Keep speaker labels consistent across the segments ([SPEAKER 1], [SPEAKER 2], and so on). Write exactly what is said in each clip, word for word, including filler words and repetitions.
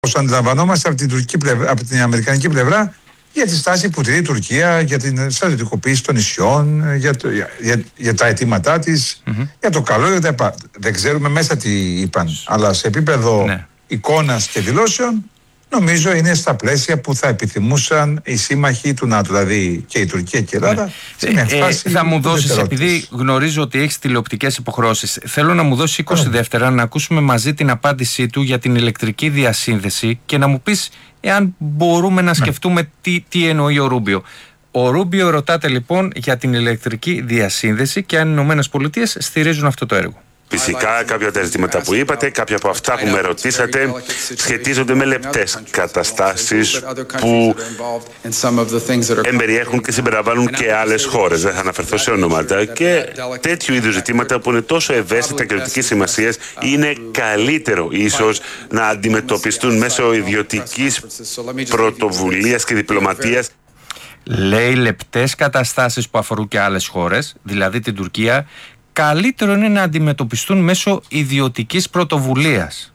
[SPEAKER 1] όπως αντιλαμβανόμαστε από την, τουρκική πλευρά, από την αμερικανική πλευρά, για τη στάση που τηρεί η Τουρκία, για την στρατιωτικοποίηση των νησιών, για, το, για, για, για τα αιτήματά της, mm-hmm. για το καλό, για τα επα... Δεν ξέρουμε μέσα τι είπαν, αλλά σε επίπεδο ναι. εικόνας και δηλώσεων, νομίζω είναι στα πλαίσια που θα επιθυμούσαν οι σύμμαχοι του ΝΑΤΟ, δηλαδή και η Τουρκία και η Ελλάδα. Ναι. Σε μια φάση
[SPEAKER 2] ε, θα μου δώσεις, επειδή γνωρίζω ότι έχεις τηλεοπτικές υποχρεώσεις, θέλω να μου δώσεις είκοσι δεύτερα να ακούσουμε μαζί την απάντησή του για την ηλεκτρική διασύνδεση και να μου πεις εάν μπορούμε να σκεφτούμε ναι. τι, τι εννοεί ο Ρούμπιο. Ο Ρούμπιο ρωτάται λοιπόν για την ηλεκτρική διασύνδεση και αν οι Ηνωμένες Πολιτείες στηρίζουν αυτό το έργο.
[SPEAKER 3] Φυσικά κάποια από τα ζητήματα που είπατε, κάποια από αυτά που με ρωτήσατε σχετίζονται με λεπτές καταστάσεις που εμπεριέχουν και συμπεριλαμβάνουν και άλλες χώρες. Δεν θα αναφερθώ σε ονόματα. Και τέτοιου είδους ζητήματα που είναι τόσο ευαίσθητα και ζωτικής σημασίας είναι καλύτερο ίσως να αντιμετωπιστούν μέσω ιδιωτικής πρωτοβουλίας και διπλωματίας.
[SPEAKER 2] Λέει λεπτές καταστάσεις που αφορούν και άλλες χώρες, δηλαδή την Τουρκία. Καλύτερο είναι να αντιμετωπιστούν μέσω ιδιωτικής πρωτοβουλίας.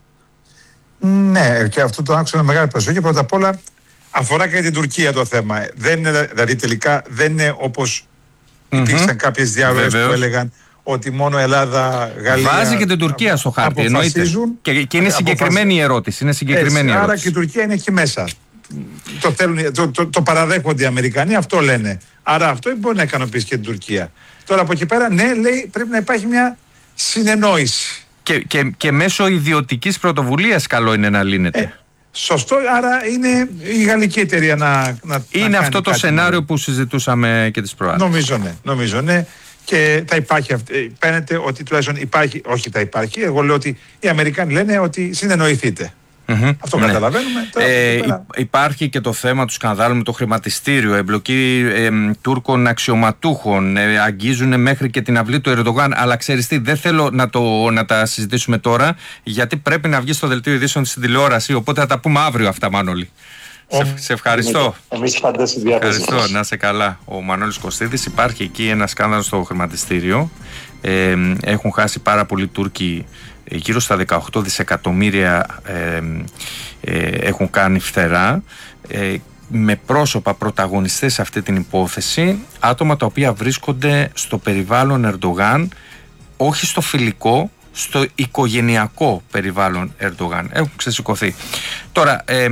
[SPEAKER 1] Ναι, και αυτό το άκουσα με μεγάλη προσοχή. Πρώτα απ' όλα αφορά και την Τουρκία το θέμα. Δεν είναι, δηλαδή τελικά δεν είναι όπως mm-hmm. υπήρξαν κάποιες διάρροες που έλεγαν ότι μόνο Ελλάδα, Γαλλία.
[SPEAKER 2] Βάζει και την Τουρκία στο χάρτη, εννοείται. Και, και είναι συγκεκριμένη η ερώτηση. Είναι συγκεκριμένη
[SPEAKER 1] Έτσι,
[SPEAKER 2] ερώτηση.
[SPEAKER 1] Άρα και η Τουρκία είναι εκεί μέσα. Το, θέλουν, το, το, το παραδέχονται οι Αμερικανοί, αυτό λένε. Άρα αυτό μπορεί να ικανοποιήσει και την Τουρκία. Τώρα από εκεί πέρα, ναι, λέει, πρέπει να υπάρχει μια συνεννόηση.
[SPEAKER 2] Και, και, και μέσω ιδιωτικής πρωτοβουλίας καλό είναι να λύνεται. Ε,
[SPEAKER 1] σωστό, άρα είναι η γαλλική εταιρεία να, να
[SPEAKER 2] είναι
[SPEAKER 1] να
[SPEAKER 2] αυτό το σενάριο με... που συζητούσαμε και τις προάλλες.
[SPEAKER 1] Νομίζω ναι, νομίζω ναι. Και θα υπάρχει, φαίνεται ότι τουλάχιστον υπάρχει, όχι θα υπάρχει, εγώ λέω ότι οι Αμερικάνοι λένε ότι συνεννοηθείτε. Mm-hmm. Αυτό ναι. καταλαβαίνουμε. Τώρα,
[SPEAKER 2] ε, υπάρχει και το θέμα του σκανδάλου με το χρηματιστήριο, εμπλοκή ε, Τούρκων αξιωματούχων, ε, αγγίζουν μέχρι και την αυλή του Ερντογάν. Αλλά ξέρεις τι, δεν θέλω να, το, να τα συζητήσουμε τώρα, γιατί πρέπει να βγει στο δελτίο ειδήσεων στην τηλεόραση. Οπότε θα τα πούμε αύριο αυτά, Μανώλη. Oh. Σε, σε ευχαριστώ.
[SPEAKER 4] Εμείς πάντα στη διάθεση.
[SPEAKER 2] Ευχαριστώ, να είσαι καλά. Ο Μανώλης Κωστίδης. Υπάρχει εκεί ένα σκάνδαλο στο χρηματιστήριο. Ε, έχουν χάσει πάρα πολλοί Τούρκοι. Γύρω στα δεκαοκτώ δισεκατομμύρια ε, ε, έχουν κάνει φθερά, ε, με πρόσωπα πρωταγωνιστές σε αυτή την υπόθεση, άτομα τα οποία βρίσκονται στο περιβάλλον Ερντογάν, όχι στο φιλικό, στο οικογενειακό περιβάλλον Ερντογάν. Έχουν ξεσηκωθεί. Τώρα, ε,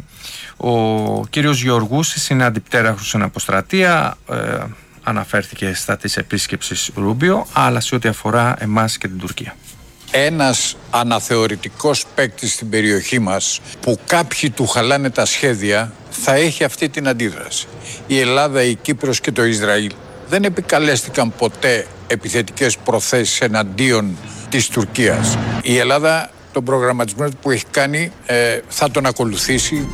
[SPEAKER 2] ο κύριος Γεωργούσης είναι αντιπτέραχος στην αποστρατεία, ε, αναφέρθηκε στα της επίσκεψης Ρούμπιο, αλλά σε ό,τι αφορά εμάς και την Τουρκία.
[SPEAKER 5] Ένας αναθεωρητικός παίκτης στην περιοχή μας που κάποιοι του χαλάνε τα σχέδια θα έχει αυτή την αντίδραση. Η Ελλάδα, η Κύπρος και το Ισραήλ δεν επικαλέστηκαν ποτέ επιθετικές προθέσεις εναντίον της Τουρκίας. Η Ελλάδα τον προγραμματισμό που έχει κάνει ε, θα τον ακολουθήσει.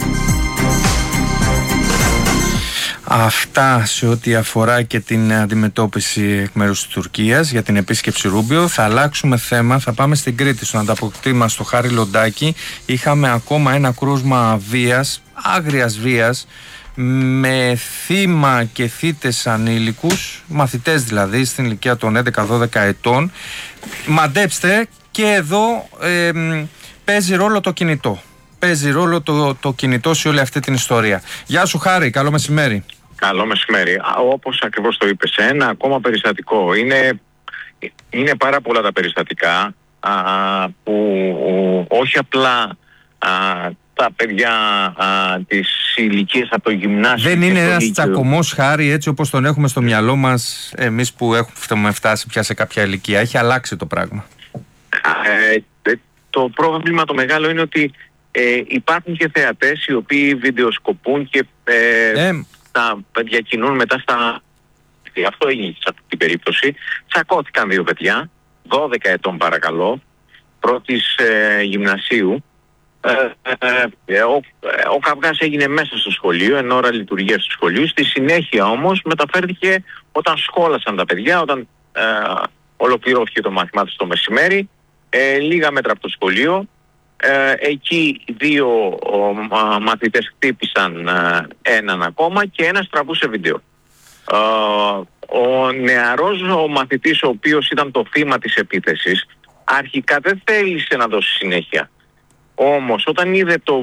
[SPEAKER 2] Αυτά σε ό,τι αφορά και την αντιμετώπιση εκ μέρους της Τουρκίας για την επίσκεψη Ρούμπιο. Θα αλλάξουμε θέμα, θα πάμε στην Κρήτη, στον ανταποκριτή μας, στο Χάρη Λοντάκη. Είχαμε ακόμα ένα κρούσμα βίας, άγριας βίας, με θύμα και θύτες ανήλικους, μαθητές δηλαδή, στην ηλικία των έντεκα δώδεκα ετών. Μαντέψτε, και εδώ ε, παίζει ρόλο το κινητό. Παίζει ρόλο το, το κινητό σε όλη αυτή την ιστορία. Γεια σου Χάρη, καλό μεσημέρι.
[SPEAKER 6] Καλό μεσημέρι. Όπως ακριβώς το είπες, ένα ακόμα περιστατικό. Είναι, είναι πάρα πολλά τα περιστατικά α, που όχι απλά α, τα παιδιά α, της ηλικίας από το γυμνάσιο.
[SPEAKER 2] Δεν είναι ένας τσακωμός, Χάρη, έτσι όπως τον έχουμε στο μυαλό μας εμείς που έχουμε φτάσει πια σε κάποια ηλικία. Έχει αλλάξει το πράγμα.
[SPEAKER 6] Ε, το πρόβλημα το μεγάλο είναι ότι Ε, υπάρχουν και θεατές οι οποίοι βιντεοσκοπούν και ε, ε. τα διακινούν μετά στα... Αυτό έγινε σε αυτή την περίπτωση. Τσακώθηκαν δύο παιδιά, δώδεκα ετών παρακαλώ, πρώτης ε, γυμνασίου. Ε, ε, ε, ο, ε, ο καυγάς έγινε μέσα στο σχολείο, εν ώρα λειτουργίας του σχολείου. Στη συνέχεια όμως μεταφέρθηκε όταν σχόλασαν τα παιδιά, όταν ε, ολοκληρώθηκε το μάθημά τους το μεσημέρι, ε, λίγα μέτρα από το σχολείο. Ε, εκεί δύο ο, μα, μαθητές χτύπησαν ε, έναν ακόμα και ένας τραβούσε βίντεο. Ε, ο νεαρός ο μαθητής, ο οποίος ήταν το θύμα της επίθεσης, αρχικά δεν θέλησε να δώσει συνέχεια. Όμως όταν είδε το